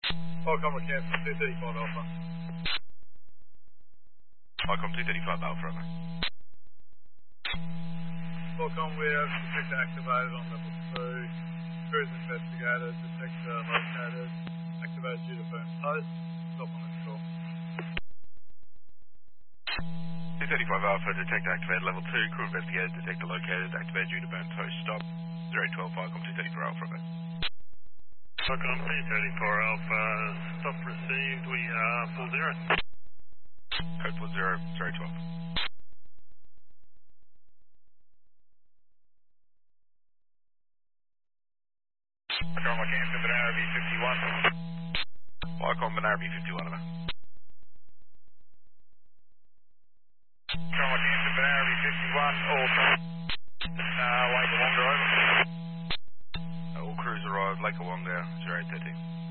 Welcome, cancel 235 Alpha. Icom 235 Alpha, over. Welcome, we have detector activated on level 2. Cruise investigated, detector located, activated due to burn post. Stop on this call. 235 Alpha, detector activated level 2, crew investigated, detector located, activated due to burn post, stop. 012 Icom 234 Alpha, over. Icom 234 Alpha, stop received, we are full zero. Code for 012. Icom, I cancel Banana B51. Icom Banana B51, over. Icom, I cancel Banana B51, all Lake Wonga, over. All crews arrived, Lake Awonga, 0813.